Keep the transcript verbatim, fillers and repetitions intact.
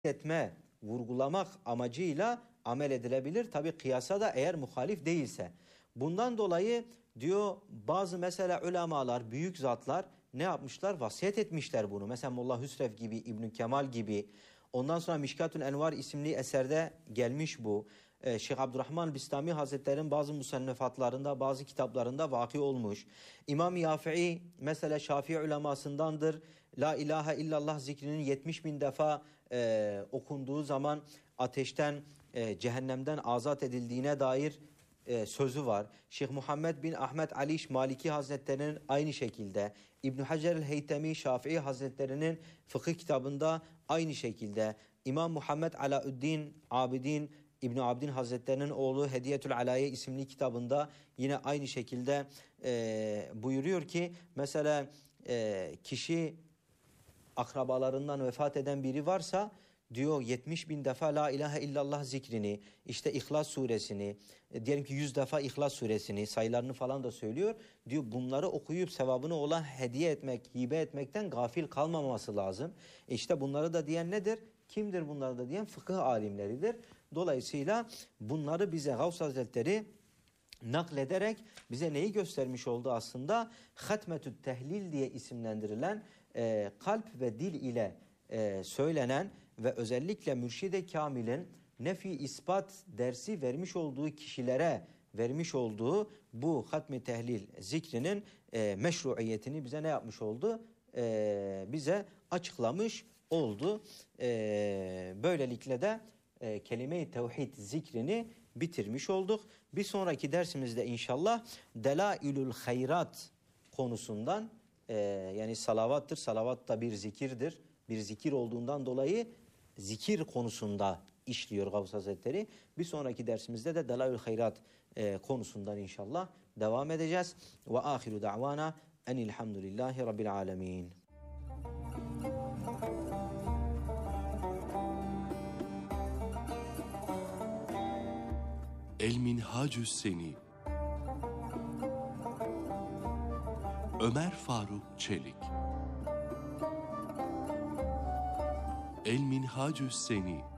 etme, vurgulamak amacıyla amel edilebilir. Tabi kıyasa da eğer muhalif değilse. Bundan dolayı diyor bazı mesela ulemalar, büyük zatlar ne yapmışlar? Vasiyet etmişler bunu. Mesela Molla Hüsrev gibi, İbn Kemal gibi. Ondan sonra Mişkatül Envar isimli eserde gelmiş bu. Ee, Şeyh Abdurrahman Bistami Hazretleri'nin bazı musennefatlarında, bazı kitaplarında vaki olmuş. İmam Yafii mesela Şafii ulemasındandır. La ilahe illallah zikrinin yetmiş bin defa e, okunduğu zaman ateşten, e, cehennemden azat edildiğine dair e, sözü var. Şeyh Muhammed bin Ahmet Aliş Maliki Hazretleri'nin aynı şekilde. İbn Hacer el-Heytemi Şafii Hazretleri'nin fıkıh kitabında aynı şekilde. İmam Muhammed Alaüddin Abidin İbn Abidin Hazretleri'nin oğlu Hediyetül Alaye isimli kitabında yine aynı şekilde e, buyuruyor ki mesela e, kişi akrabalarından vefat eden biri varsa diyor yetmiş bin defa la ilahe illallah zikrini, işte İhlas suresini, e, diyelim ki yüz defa İhlas suresini, sayılarını falan da söylüyor. Diyor bunları okuyup sevabını olan hediye etmek, hibe etmekten gafil kalmaması lazım. E işte bunları da diyen nedir? Kimdir bunları da diyen? Fıkıh alimleridir. Dolayısıyla bunları bize Gavs Hazretleri naklederek bize neyi göstermiş oldu aslında? Hatmetü tehlil diye isimlendirilen e, kalp ve dil ile e, söylenen ve özellikle Mürşid-i Kamil'in nefi ispat dersi vermiş olduğu kişilere vermiş olduğu bu hatmi tehlil zikrinin e, meşruiyetini bize ne yapmış oldu? E, bize açıklamış oldu. E, böylelikle de e, kelime-i tevhid zikrini bitirmiş olduk. Bir sonraki dersimizde inşallah Delailül Hayrat konusundan e, yani salavattır. Salavat da bir zikirdir. Bir zikir olduğundan dolayı zikir konusunda işliyor Gavs Hazretleri. Bir sonraki dersimizde de Delailül Hayrat e, konusundan inşallah devam edeceğiz. Ve ahiru da'vana enilhamdülillahi rabbil alemin. El Minhacü's Seni Ömer Faruk Çelik El Minhacü's Seni